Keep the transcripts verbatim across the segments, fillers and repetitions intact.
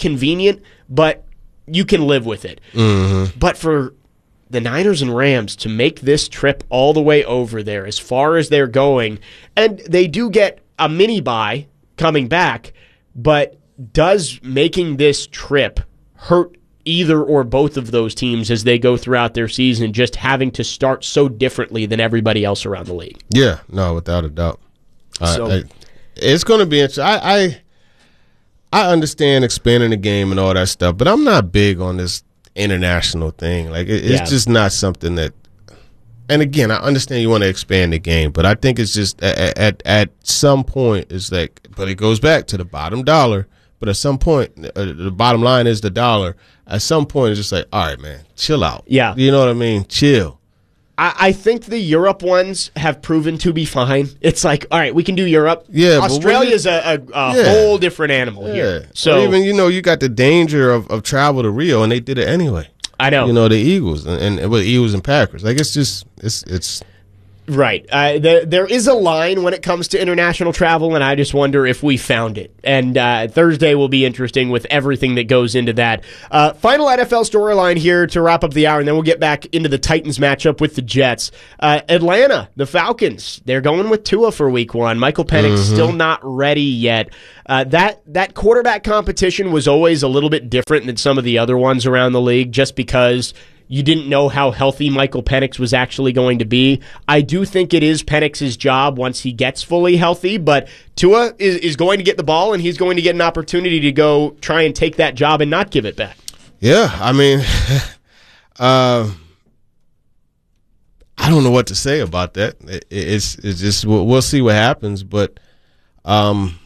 inconvenient, but you can live with it. Mm-hmm. But for the Niners and Rams to make this trip all the way over there as far as they're going, and they do get a mini bye coming back, but does making this trip hurt either or both of those teams as they go throughout their season, just having to start so differently than everybody else around the league? Yeah, no, without a doubt. So, I, I, it's going to be interesting. I, I I understand expanding the game and all that stuff, but I'm not big on this international thing. Like it, it's Yeah. just not something that. And again, I understand you want to expand the game, but I think it's just at at, at some point it's like, but it goes back to the bottom dollar. But at some point, uh, the bottom line is the dollar. At some point, it's just like, all right, man, chill out. Yeah. You know what I mean? Chill. I, I think the Europe ones have proven to be fine. It's like, all right, we can do Europe. Yeah, but Australia's a, a, a Yeah. whole different animal Yeah. here. So So or even, you know, you got the danger of, of travel to Rio, and they did it anyway. I know. You know, the Eagles and, and well, Eagles and Packers. Like, it's just, it's, it's, Right. Uh, there, there is a line when it comes to international travel, and I just wonder if we found it. And uh, Thursday will be interesting with everything that goes into that. Uh, final N F L storyline here to wrap up the hour, and then we'll get back into the Titans matchup with the Jets. Uh, Atlanta, the Falcons, they're going with Tua for week one. Michael Penix Mm-hmm. still not ready yet. Uh, that, that quarterback competition was always a little bit different than some of the other ones around the league just because you didn't know how healthy Michael Penix was actually going to be. I do think it is Penix's job once he gets fully healthy, but Tua is, is going to get the ball, and he's going to get an opportunity to go try and take that job and not give it back. yeah, I mean, uh, I don't know what to say about that. It, it's, it's just, we'll, we'll see what happens, but um,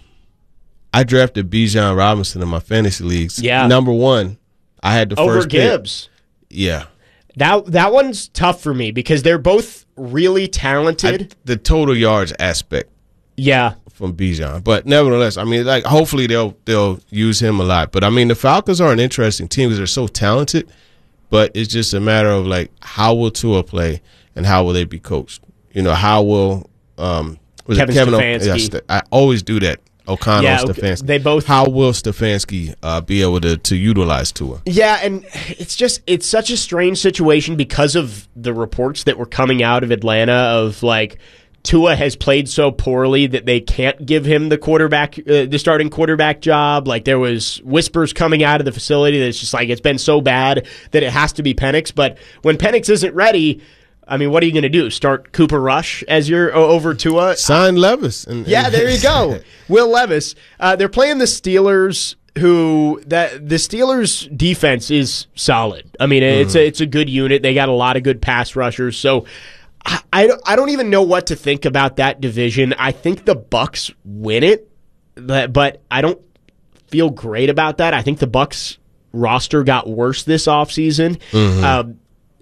I drafted Bijan Robinson in my fantasy leagues. Yeah. Number one, I had the Over first pick. Gibbs. Yeah. That that one's tough for me because they're both really I, talented. the total yards aspect yeah. from Bijan, but nevertheless, I mean, like, hopefully they'll they'll use him a lot. But I mean, the Falcons are an interesting team because they're so talented. But it's just a matter of like, how will Tua play and how will they be coached? You know, how will um was Kevin it Kevin O- Stefanski. yeah, St- I always do that. O'Connell, Yeah, Stefanski. they both- How will Stefanski uh, be able to to utilize Tua? Yeah, and it's just it's such a strange situation because of the reports that were coming out of Atlanta of like Tua has played so poorly that they can't give him the quarterback uh, the starting quarterback job. Like there was whispers coming out of the facility that it's just like it's been so bad that it has to be Penix, but when Penix isn't ready, I mean, what are you going to do? Start Cooper Rush as your over Tua? Sign Levis. And, Yeah, and- there you go. Will Levis. Uh, they're playing the Steelers, who that the Steelers' defense is solid. I mean, it's a it's a good unit. They got a lot of good pass rushers. So I, I don't I don't even know what to think about that division. I think the Bucks win it, but, but I don't feel great about that. I think the Bucks roster got worse this offseason. Um,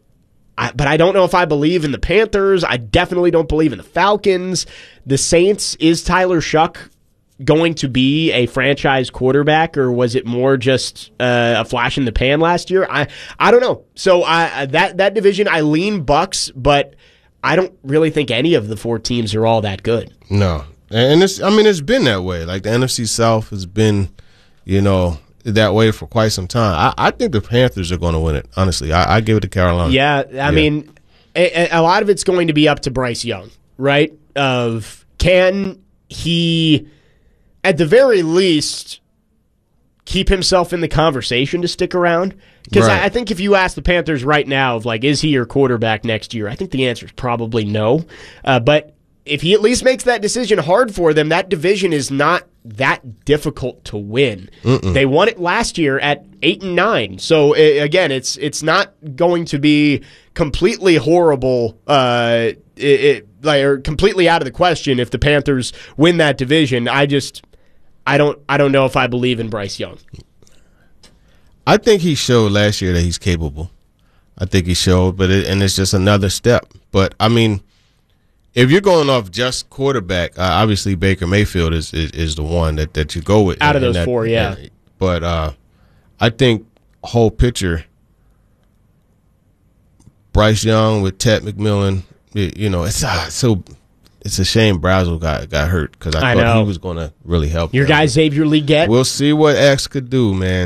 I, but I don't know if I believe in the Panthers. I definitely don't believe in the Falcons. The Saints, is Tyler Shuck going to be a franchise quarterback, or was it more just uh, a flash in the pan last year? I I don't know. So I that that division, I lean Bucks, but I don't really think any of the four teams are all that good. No, and it's I mean it's been that way. Like the N F C South has been, you know, that way for quite some time. I, I think the Panthers are going to win it. Honestly, I, I give it to Carolina. Yeah, I mean, a, a lot of it's going to be up to Bryce Young, right? Of can he, at the very least, keep himself in the conversation to stick around? Because Right. I, I think if you ask the Panthers right now, of like, is he your quarterback next year? I think the answer is probably no. Uh, but if he at least makes that decision hard for them, that division is not that difficult to win. Mm-mm. They won it last year at eight and nine. So uh, again, it's it's not going to be completely horrible, uh, it, it, like or completely out of the question if the Panthers win that division. I just I don't I don't know if I believe in Bryce Young. I think he showed last year that he's capable. I think he showed, but it, and it's just another step. But I mean, if you're going off just quarterback, uh, obviously Baker Mayfield is, is is the one that, that you go with Out of in those that- four, yeah. in- But uh, I think whole picture, Bryce Young with Ted McMillan, it- you know, it's uh, so it's a shame Brazel got got hurt because I, I thought know. he was going to really help. Your them. guy Xavier Legette. We'll see what X could do, man.